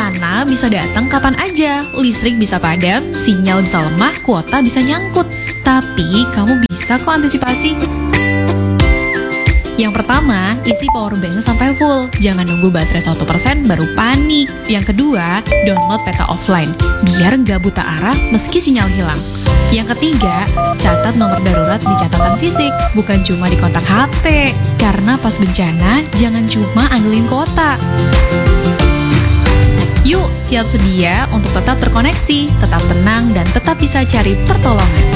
bencana bisa datang kapan aja. Listrik bisa padam, sinyal bisa lemah, kuota bisa nyangkut. Tapi kamu bisa kok antisipasi. Yang pertama, isi power bank sampai full. Jangan nunggu baterai 1% baru panik. Yang kedua, download peta offline, biar nggak buta arah meski sinyal hilang. Yang ketiga, catat nomor darurat di catatan fisik, bukan cuma di kontak HP. Karena pas bencana, jangan cuma andelin kuota. Yuk, siap sedia untuk tetap terkoneksi, tetap tenang, dan tetap bisa cari pertolongan.